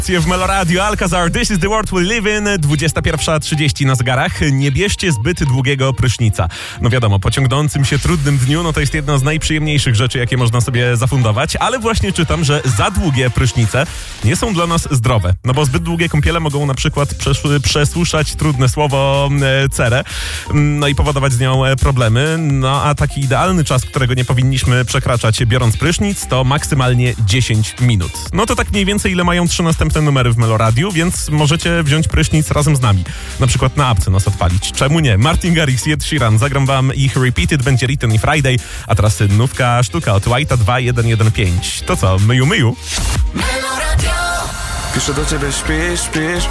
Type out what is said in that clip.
W Meloradio Alcazar, This is the world we live in, 21:30 na zegarach. Nie bierzcie zbyt długiego prysznica. No wiadomo, po ciągnącym się trudnym dniu, to jest jedna z najprzyjemniejszych rzeczy, jakie można sobie zafundować, ale właśnie czytam, że za długie prysznice nie są dla nas zdrowe. No bo zbyt długie kąpiele mogą na przykład przesłuszać trudne słowo cerę, no i powodować z nią problemy. No a taki idealny czas, którego nie powinniśmy przekraczać biorąc prysznic, to maksymalnie 10 minut. No to tak mniej więcej ile mają 3 następne numery w Meloradiu, więc możecie wziąć prysznic razem z nami. Na przykład na apce nas odpalić. Czemu nie? Martin Garrix i Ed Sheeran. Zagram wam ich Repeated, będzie Return i Friday, a teraz nówka sztuka od White'a 2115. To co? Myju. Piszę do ciebie, śpisz,